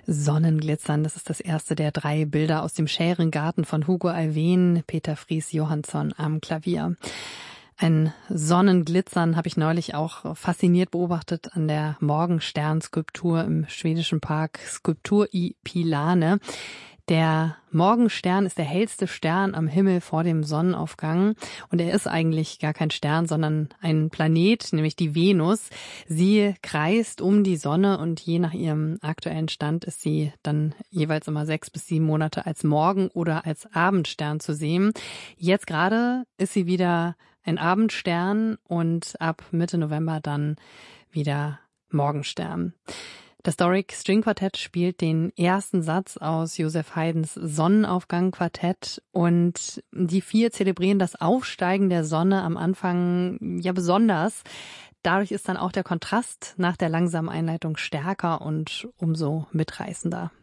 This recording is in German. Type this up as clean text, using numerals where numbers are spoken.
Sonnenglitzern, das ist das erste der 3 Bilder aus dem Schärengarten von Hugo Alfvén, Peter Fries Johansson am Klavier. Ein Sonnenglitzern habe ich neulich auch fasziniert beobachtet an der Morgensternskulptur im schwedischen Park Skulptur i Pilane. Der Morgenstern ist der hellste Stern am Himmel vor dem Sonnenaufgang und er ist eigentlich gar kein Stern, sondern ein Planet, nämlich die Venus. Sie kreist um die Sonne und je nach ihrem aktuellen Stand ist sie dann jeweils immer 6 bis 7 Monate als Morgen- oder als Abendstern zu sehen. Jetzt gerade ist sie wieder ein Abendstern und ab Mitte November dann wieder Morgenstern. Das Doric String Quartett spielt den ersten Satz aus Joseph Haydns Sonnenaufgang-Quartett und die 4 zelebrieren das Aufsteigen der Sonne am Anfang ja besonders. Dadurch ist dann auch der Kontrast nach der langsamen Einleitung stärker und umso mitreißender.